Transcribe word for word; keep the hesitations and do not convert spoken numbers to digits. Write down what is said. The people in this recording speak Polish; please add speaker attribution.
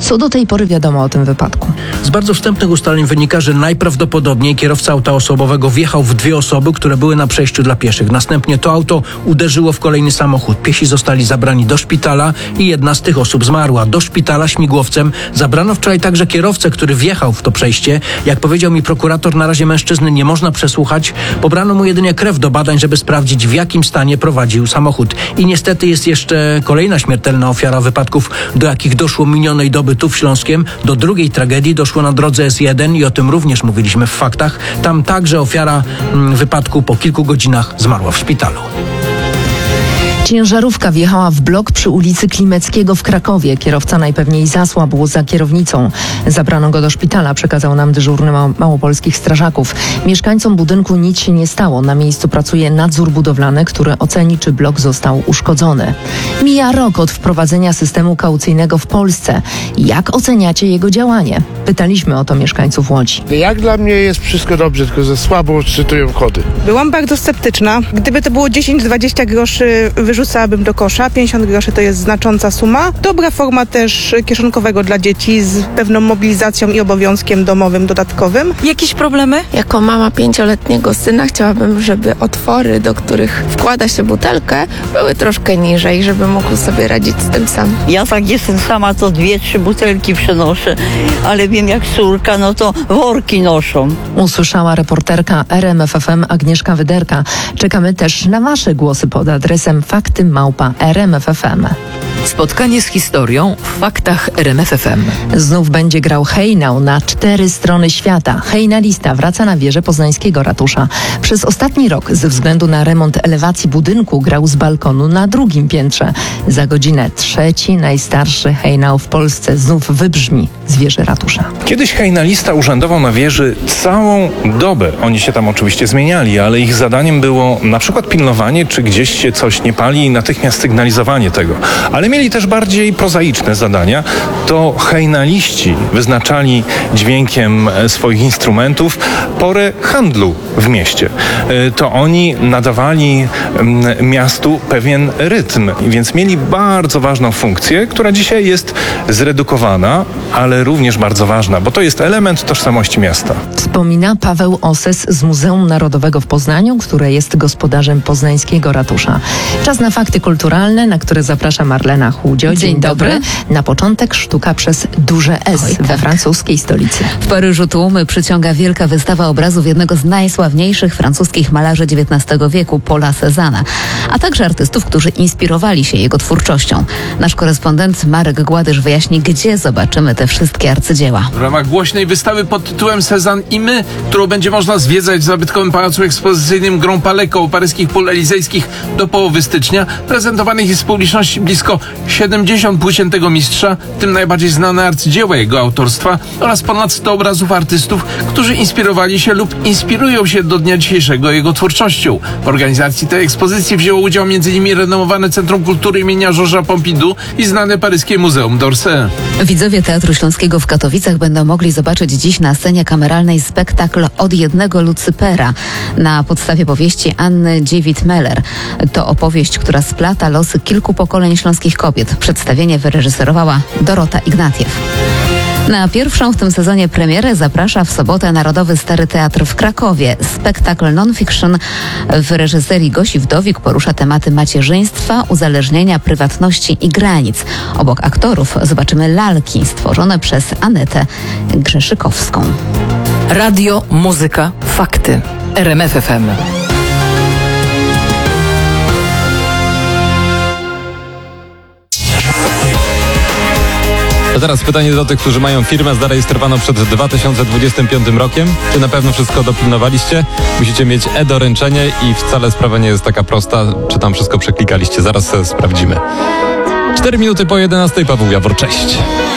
Speaker 1: Co do tej pory wiadomo o tym wypadku?
Speaker 2: Z bardzo wstępnych ustaleń wynika, że najprawdopodobniej kierowca auta osobowego wjechał w dwie osoby, które były na przejściu dla pieszych. Następnie to auto uderzyło w kolejny samochód. Piesi zostali zabrani do szpitala i jedna z tych osób zmarła. Do szpitala śmigłowcem zabrano wczoraj także kierowcę, który wjechał w to przejście. Jak powiedział mi prokurator, na razie mężczyzny nie można przesłuchać. Pobrano mu jedynie krew do badań, żeby sprawdzić, w jakim stanie prowadził samochód. I niestety jest jeszcze kolejna śmiertelna ofiara wypadków, do jakich doszło minionej doby tu w Śląskiem. Do drugiej tragedii doszło na drodze S jeden i o tym również mówiliśmy w faktach. Tam także ofiara mm, wypadku po kilku godzinach zmarła w szpitalu.
Speaker 1: Ciężarówka wjechała w blok przy ulicy Klimeckiego w Krakowie. Kierowca najpewniej zasłabł za kierownicą. Zabrano go do szpitala, przekazał nam dyżurny ma- małopolskich strażaków. Mieszkańcom budynku nic się nie stało. Na miejscu pracuje nadzór budowlany, który oceni, czy blok został uszkodzony. Mija rok od wprowadzenia systemu kaucyjnego w Polsce. Jak oceniacie jego działanie? Pytaliśmy o to mieszkańców Łodzi.
Speaker 3: Jak dla mnie jest wszystko dobrze, tylko za słabo odczytują kody.
Speaker 4: Byłam bardzo sceptyczna. Gdyby to było dziesięć dwadzieścia groszy, wyrzucałabym do kosza. pięćdziesiąt groszy to jest znacząca suma. Dobra forma też kieszonkowego dla dzieci z pewną mobilizacją i obowiązkiem domowym dodatkowym.
Speaker 5: Jakieś problemy? Jako mama pięcioletniego syna chciałabym, żeby otwory, do których wkłada się butelkę, były troszkę niżej, żeby mógł sobie radzić z tym sam.
Speaker 6: Ja tak jestem sama, to dwie, trzy butelki przenoszę, ale wiem jak córka, no to worki noszą.
Speaker 1: Usłyszała reporterka R M F F M Agnieszka Wyderka. Czekamy też na wasze głosy pod adresem fakty małpa R M F F M.
Speaker 7: Spotkanie z historią w faktach R M F F M.
Speaker 1: Znów będzie grał hejnał na cztery strony świata. Hejnalista wraca na wieżę poznańskiego ratusza. Przez ostatni rok ze względu na remont elewacji budynku grał z balkonu na drugim piętrze. Za godzinę trzeci najstarszy hejnał w Polsce znów wybrzmi z wieży ratusza.
Speaker 8: Kiedyś hejnalista urzędował na wieży całą dobę. Oni się tam oczywiście zmieniali, ale ich zadaniem było na przykład pilnowanie, czy gdzieś się coś nie pali i natychmiast sygnalizowanie tego. Ale mieli też bardziej prozaiczne zadania. To hejnaliści wyznaczali dźwiękiem swoich instrumentów porę handlu w mieście. To oni nadawali miastu pewien rytm, więc mieli bardzo ważną funkcję, która dzisiaj jest zredukowana, ale również bardzo ważna, bo to jest element tożsamości miasta.
Speaker 1: Wspomina Paweł Oses z Muzeum Narodowego w Poznaniu, które jest gospodarzem poznańskiego ratusza. Czas na fakty kulturalne, na które zaprasza Marlena Chłudzio. Dzień, Dzień dobry. dobry. Na początek sztuka przez duże S Oj, we tak. francuskiej stolicy.
Speaker 9: W Paryżu tłumy przyciąga wielka wystawa obrazów jednego z najsławniejszych francuskich malarzy dziewiętnastego wieku, Paula Cézanne, a także artystów, którzy inspirowali się jego twórczością. Nasz korespondent Marek Gładysz wyjaśni, gdzie zobaczymy te wszystkie arcydzieła.
Speaker 10: W ramach głośnej wystawy pod tytułem Cézanne i my, którą będzie można zwiedzać w zabytkowym pałacu ekspozycyjnym Grand Palais koło paryskich pól elizejskich do połowy stycznia, prezentowanych jest w publiczności blisko siedemdziesiąt płócien tego mistrza, w tym najbardziej znane arcydzieła jego autorstwa oraz ponad sto obrazów artystów, którzy inspirowali się lub inspirują się do dnia dzisiejszego jego twórczością. W organizacji tej ekspozycji wzięło udział m.in. renomowane Centrum Kultury imienia Georgesa Pompidou i znane paryskie Muzeum d'Orsay.
Speaker 9: Widzowie Teatru Śląskiego w Katowicach będą mogli zobaczyć dziś na scenie kameralnej spektakl Od jednego Lucypera na podstawie powieści Anny Dziewit-Meller. To opowieść, która splata losy kilku pokoleń śląskich kobiet. Przedstawienie wyreżyserowała Dorota Ignatiew. Na pierwszą w tym sezonie premierę zaprasza w sobotę Narodowy Stary Teatr w Krakowie. Spektakl non-fiction w reżyserii Gosi Wdowik porusza tematy macierzyństwa, uzależnienia, prywatności i granic. Obok aktorów zobaczymy lalki stworzone przez Anetę Grzeszykowską.
Speaker 7: Radio, muzyka, fakty. R M F F M.
Speaker 11: A teraz pytanie do tych, którzy mają firmę zarejestrowaną przed dwa tysiące dwudziestym piątym rokiem. Czy na pewno wszystko dopilnowaliście? Musicie mieć e-doręczenie i wcale sprawa nie jest taka prosta. Czy tam wszystko przeklikaliście? Zaraz sprawdzimy. Cztery minuty po jedenastej. Paweł Jawor, cześć.